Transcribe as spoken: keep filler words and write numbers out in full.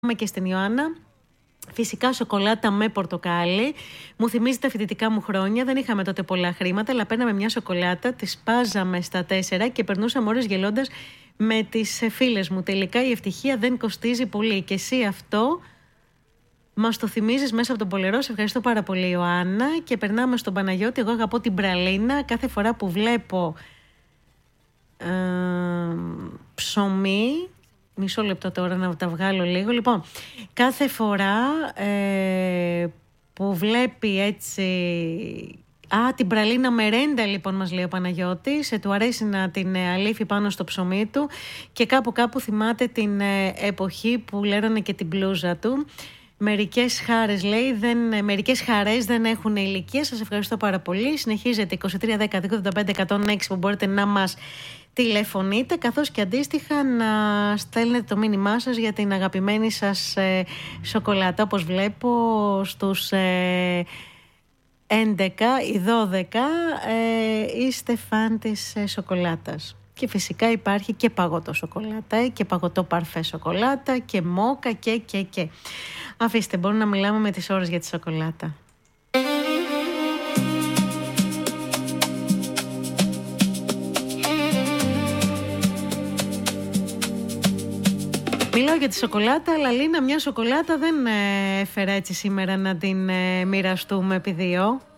και στην Ιωάννα. Φυσικά σοκολάτα με πορτοκάλι. Μου θυμίζει τα φοιτητικά μου χρόνια. Δεν είχαμε τότε πολλά χρήματα, αλλά παίρναμε μια σοκολάτα, τη σπάζαμε στα τέσσερα και περνούσαμε ώρες γελώντας με τις φίλες μου. Τελικά η ευτυχία δεν κοστίζει πολύ. Και εσύ αυτό μας το θυμίζεις μέσα από τον Πολερό. Σε ευχαριστώ πάρα πολύ, Ιωάννα. Και περνάμε στον Παναγιώτη. Εγώ αγαπώ την πραλίνα. Κάθε φορά που βλέπω ε, ψωμί. Μισό λεπτό τώρα να τα βγάλω λίγο. Λοιπόν, κάθε φορά ε, που βλέπει έτσι... Α, την πραλίνα μερέντα λοιπόν μας λέει ο Παναγιώτης. Ε, του αρέσει να την ε, αλήφει πάνω στο ψωμί του και κάπου κάπου θυμάται την ε, εποχή που λέρωνε και την μπλούζα του. Μερικές χάρες λέει, δεν, μερικές χαρές δεν έχουν ηλικία. Σας ευχαριστώ πάρα πολύ. Συνεχίζετε είκοσι τρία δέκα ογδόντα πέντε εκατόν έξι που μπορείτε να μας τηλεφωνείτε, καθώς και αντίστοιχα να στέλνετε το μήνυμά σας για την αγαπημένη σας ε, σοκολάτα. Όπως βλέπω στους ε, έντεκα ή δώδεκα ε, είστε φαν της ε, σοκολάτας. Και φυσικά υπάρχει και παγωτό σοκολάτα και παγωτό παρφέ σοκολάτα και μόκα και και και. Αφήστε, μπορούμε να μιλάμε με τις ώρες για τη σοκολάτα. Μιλάω για τη σοκολάτα, αλλά Λίνα, μια σοκολάτα δεν έφερα έτσι σήμερα να την ε, μοιραστούμε επί δύο.